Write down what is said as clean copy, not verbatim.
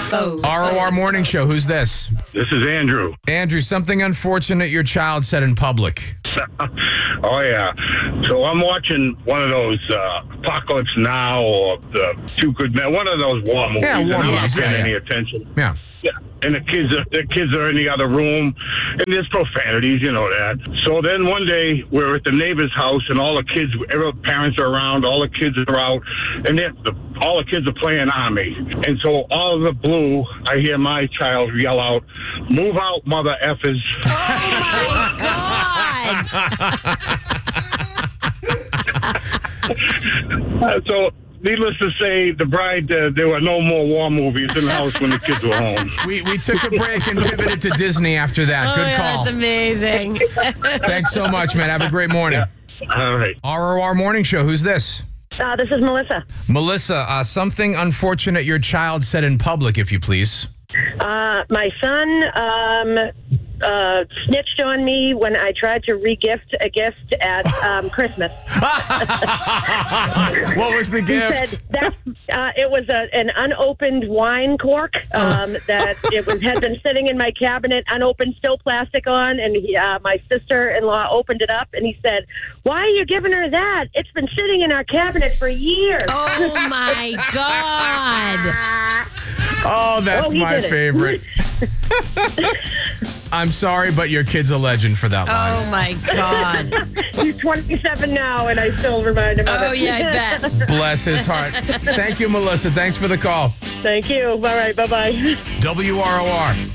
ROR Morning Show. Who's this? This is Andrew. Andrew, something unfortunate your child said in public. Oh, yeah. So I'm watching one of those Apocalypse Now or the Two Good Men, one of those war movies. Yeah, war and I'm movies. not paying Yeah, any yeah. attention. Yeah. Yeah. And the kids are in the other room, and there's profanities, you know that. So then one day we're at the neighbor's house, and all the kids, every parents are around, all the kids are out, and all the kids are playing Army. And so all of the blue, I hear my child yell out, "Move out, mother effers!" So, needless to say, the bride, there were no more war movies in the house when the kids were home. We took a break and pivoted to Disney after that. Good call. That's amazing. Thanks so much, man. Have a great morning. All right. ROR Morning Show. Who's this? This is Melissa. Melissa, something unfortunate your child said in public, if you please. My son snitched on me when I tried to re-gift a gift at Christmas. What was the He gift? said that it was an unopened wine cork that had been sitting in my cabinet, unopened, still plastic on, and my sister-in-law opened it up, and he said, "Why are you giving her that? It's been sitting in our cabinet for years." Oh, my God. Oh, that's Oh, he my did it. favorite. I'm sorry, but your kid's a legend for that line. Oh, my God. He's 27 now, and I still remind him of it. Oh, yeah, I bet. Bless his heart. Thank you, Melissa. Thanks for the call. Thank you. All right, bye-bye. WROR.